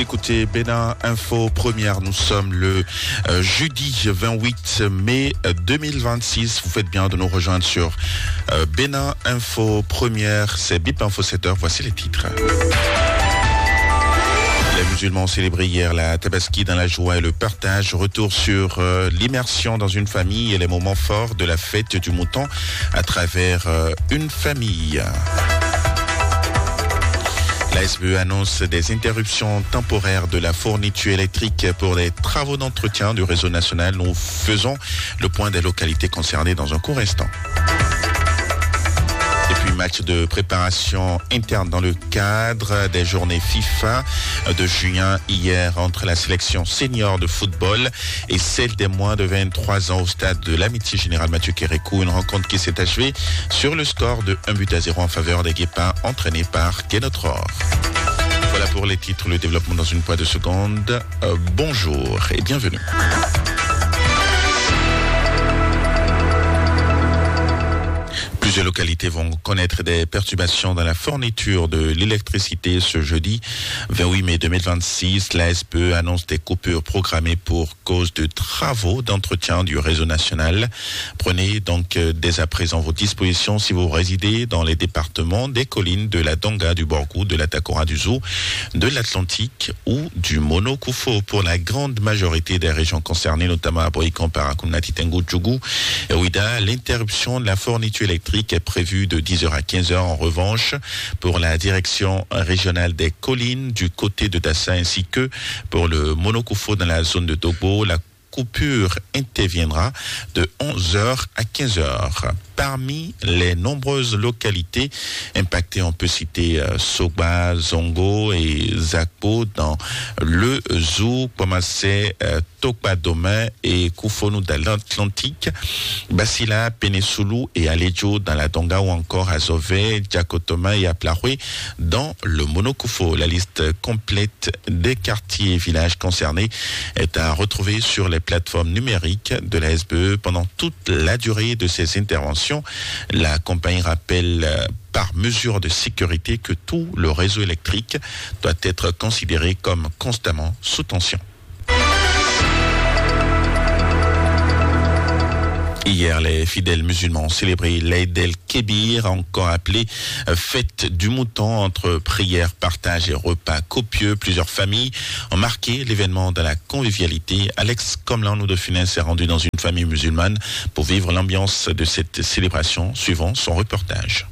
écoutez Bénin Info Première. Nous sommes le jeudi 28 mai 2026. Vous faites bien de nous rejoindre sur Bénin Info Première. C'est BIP Info 7h. Voici les titres. Les musulmans ont célébré hier la Tabaski dans la joie et le partage. Retour sur l'immersion dans une famille et les moments forts de la fête du mouton à travers une famille. La SBE annonce des interruptions temporaires de la fourniture électrique pour les travaux d'entretien du réseau national. Nous faisons le point des localités concernées dans un court instant. Et puis match de préparation interne dans le cadre des journées FIFA de juin hier entre la sélection senior de football et celle des moins de 23 ans au stade de l'Amitié Générale Mathieu Kérékou. Une rencontre qui s'est achevée sur le score de 1-0 en faveur des Guépins entraînés par Guénotror. Voilà pour les titres, le développement dans une poignée de secondes. Bonjour et bienvenue. Plusieurs localités vont connaître des perturbations dans la fourniture de l'électricité ce jeudi 28 mai 2026. La SPE annonce des coupures programmées pour cause de travaux d'entretien du réseau national. Prenez donc dès à présent vos dispositions si vous résidez dans les départements des collines de la Donga, du Borgou, de la Takora, du Zou, de l'Atlantique ou du Monokoufo. Pour la grande majorité des régions concernées, notamment à Boïkan, Parakouna, Titengu, Djougou et Ouida, l'interruption de la fourniture électrique est prévu de 10h à 15h. En revanche, pour la direction régionale des collines du côté de Dassa ainsi que pour le Monokoufo dans la zone de Dogbo, la coupure interviendra de 11h à 15h. Parmi les nombreuses localités impactées, on peut citer Sogba, Zongo et Zakpo dans le Zou, Pomassé, Tokpa Doma et Koufonu dans l'Atlantique, Basila, Penesoulou et Aledjo dans la Donga ou encore Azové, Djakotoma et Aplaroué dans le Monokoufo. La liste complète des quartiers et villages concernés est à retrouver sur les plateformes numériques de la SBE pendant toute la durée de ces interventions. La compagnie rappelle par mesure de sécurité que tout le réseau électrique doit être considéré comme constamment sous tension. Hier, les fidèles musulmans ont célébré l'Aïd el-Kébir, encore appelé fête du mouton, entre prières, partage et repas copieux. Plusieurs familles ont marqué l'événement dans la convivialité. Alex Comlan, nous de Funès, s'est rendu dans une famille musulmane pour vivre l'ambiance de cette célébration, suivant son reportage.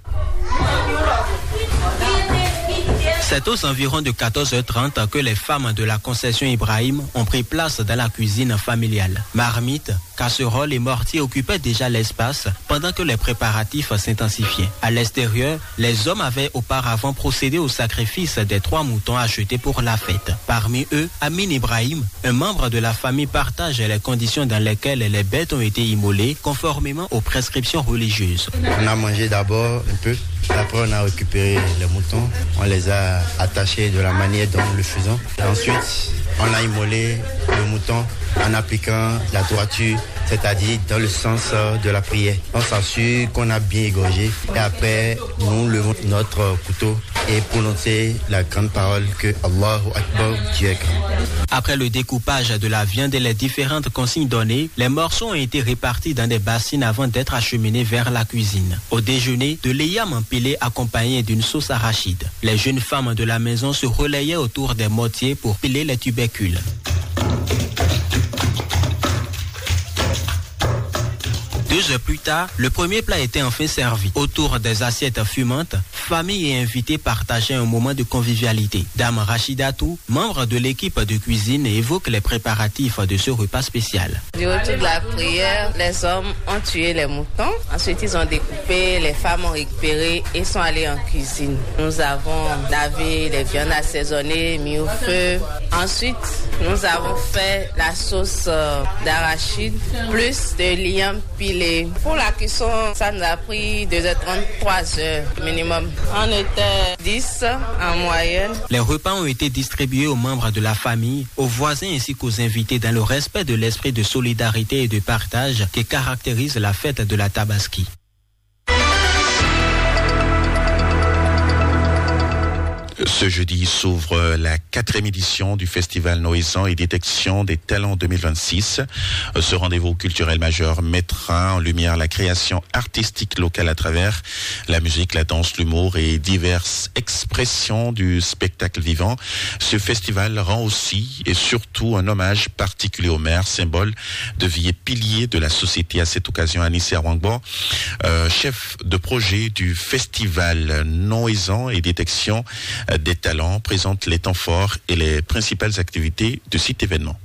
C'est aux environs de 14h30 que les femmes de la concession Ibrahim ont pris place dans la cuisine familiale. Marmites, casseroles et mortiers occupaient déjà l'espace pendant que les préparatifs s'intensifiaient. À l'extérieur, les hommes avaient auparavant procédé au sacrifice des 3 moutons achetés pour la fête. Parmi eux, Amin Ibrahim, un membre de la famille, partage les conditions dans lesquelles les bêtes ont été immolées conformément aux prescriptions religieuses. On a mangé d'abord un peu, après on a récupéré les moutons, on les a attachés de la manière dont nous le faisons. Et ensuite, on a immolé le mouton en appliquant la droiture, c'est-à-dire dans le sens de la prière. On s'assure qu'on a bien égorgé et après, nous levons notre couteau et prononcer la grande parole que Allahu Akbar, Dieu est grand. Après le découpage de la viande et les différentes consignes données, les morceaux ont été répartis dans des bassines avant d'être acheminés vers la cuisine. Au déjeuner, de l'ayam empilé accompagné d'une sauce arachide. Les jeunes femmes de la maison se relayaient autour des mortiers pour piler les tubercules. 2 heures plus tard, le premier plat était enfin servi. Autour des assiettes fumantes, famille et invités partageaient un moment de convivialité. Dame Rachidatou, membre de l'équipe de cuisine, évoque les préparatifs de ce repas spécial. Du retour de la prière, les hommes ont tué les moutons. Ensuite, ils ont découpé, les femmes ont récupéré et sont allées en cuisine. Nous avons lavé les viandes assaisonnées, mis au feu. Ensuite, nous avons fait la sauce d'arachide, plus de liam pilé. Pour la cuisson, ça nous a pris 2h30, 3h minimum. On était 10 en moyenne. Les repas ont été distribués aux membres de la famille, aux voisins ainsi qu'aux invités dans le respect de l'esprit de solidarité et de partage qui caractérise la fête de la Tabaski. Ce jeudi s'ouvre la 4e édition du Festival Noézan et Détection des Talents 2026. Ce rendez-vous culturel majeur mettra en lumière la création artistique locale à travers la musique, la danse, l'humour et diverses expressions du spectacle vivant. Ce festival rend aussi et surtout un hommage particulier au maire, symbole de vie et pilier de la société. À cette occasion, Anissé Arwangbo, chef de projet du Festival Noézan et Détection des Talents, présente les temps forts et les principales activités de cet événement.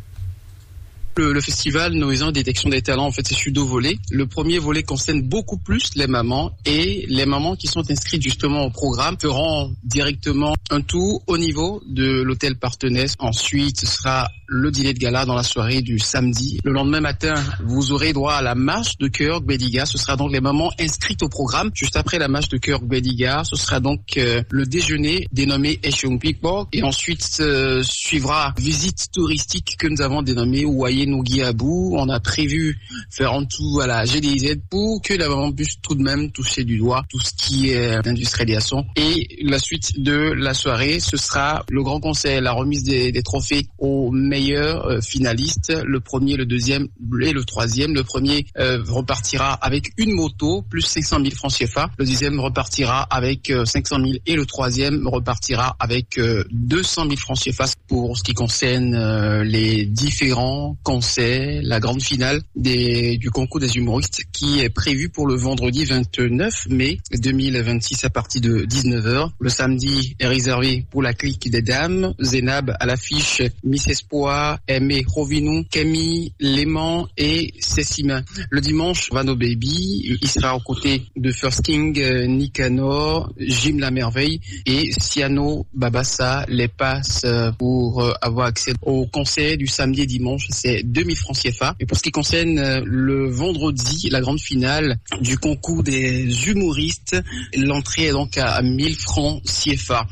Le festival Noézan Détection des Talents, en fait, c'est sur 2 volets. Le premier volet concerne beaucoup plus les mamans, et les mamans qui sont inscrites justement au programme feront directement un tour au niveau de l'hôtel partenaire. Ensuite, ce sera le dîner de gala dans la soirée du samedi. Le lendemain matin, vous aurez droit à la marche de cœur Gbediga. Ce sera donc les mamans inscrites au programme. Juste après la marche de cœur Gbediga, ce sera donc le déjeuner dénommé Eshung Pikbok. Et ensuite, suivra visite touristique que nous avons dénommée Ouaye Nougiabou. On a prévu faire un tour à la GDZ pour que la maman puisse tout de même toucher du doigt tout ce qui est industrialisation. Et la suite de la soirée, ce sera le grand concert, la remise des trophées aux meilleurs finalistes. Le premier, le deuxième et le troisième. Le premier repartira avec une moto plus 500 000 francs CFA. Le deuxième repartira avec 500 000 et le troisième repartira avec 200 000 francs CFA. Pour ce qui concerne les différents concerts, la grande finale du concours des humoristes qui est prévu pour le vendredi 29 mai 2026 à partir de 19h. Le samedi est réservé pour la clique des dames. Zénab à l'affiche, Miss Espoir, Aimé Rovinou, Camille Léman et Cessima. Le dimanche, Vano Baby, il sera aux côtés de First King, Nicanor, Jim la Merveille et Siano Babassa. Les passes pour avoir accès au concert du samedi et dimanche, c'est 2000 francs CFA. Et pour ce qui concerne le vendredi, la grande finale du concours des humoristes, l'entrée est donc à 1000 francs CFA.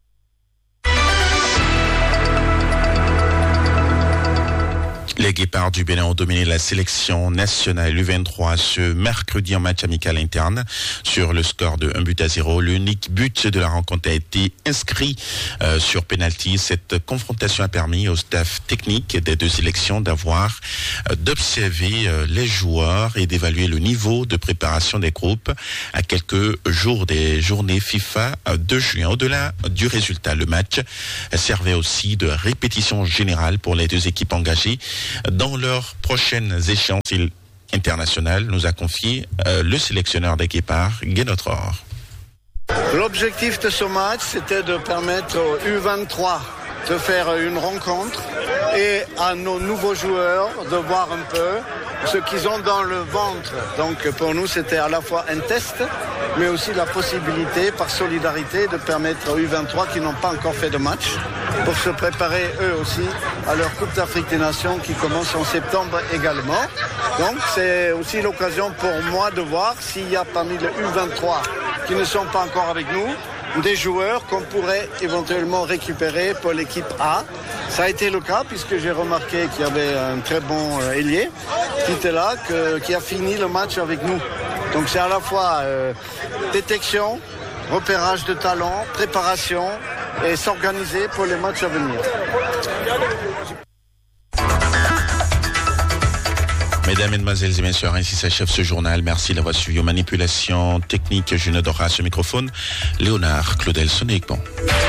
Les Guépards du Bénin ont dominé la sélection nationale U23 ce mercredi en match amical interne sur le score de 1-0. L'unique but de la rencontre a été inscrit sur penalty. Cette confrontation a permis au staff technique des 2 sélections d'observer les joueurs et d'évaluer le niveau de préparation des groupes à quelques jours des journées FIFA de juin. Au-delà du résultat, le match servait aussi de répétition générale pour les 2 équipes engagées dans leurs prochaines échéances internationales, nous a confié le sélectionneur des Guépards, Guénotror. L'objectif de ce match, c'était de permettre aux U23 de faire une rencontre et à nos nouveaux joueurs de voir un peu ce qu'ils ont dans le ventre. Donc pour nous, c'était à la fois un test, mais aussi la possibilité, par solidarité, de permettre aux U23 qui n'ont pas encore fait de match, pour se préparer eux aussi à leur Coupe d'Afrique des Nations qui commence en septembre également. Donc c'est aussi l'occasion pour moi de voir s'il y a parmi les U23 qui ne sont pas encore avec nous, des joueurs qu'on pourrait éventuellement récupérer pour l'équipe A. Ça a été le cas puisque j'ai remarqué qu'il y avait un très bon ailier qui était là, qui a fini le match avec nous. Donc c'est à la fois détection, repérage de talent, préparation et s'organiser pour les matchs à venir. Mesdames, Mesdemoiselles et Messieurs, ainsi s'achève ce journal. Merci d'avoir suivi aux manipulations techniques. Je ne dors à ce microphone. Léonard Claudel Sonéquement.